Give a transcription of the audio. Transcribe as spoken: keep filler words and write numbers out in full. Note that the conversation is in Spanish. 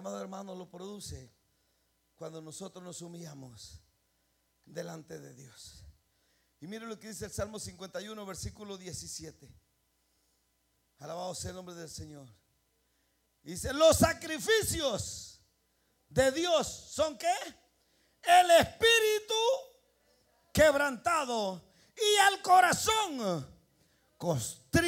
amado hermano, lo produce cuando nosotros nos humillamos delante de Dios. Y mire lo que dice el Salmo cincuenta y uno, versículo diecisiete. Alabado sea el nombre del Señor. Dice: los sacrificios de Dios son ¿qué? El espíritu quebrantado y el corazón contrito.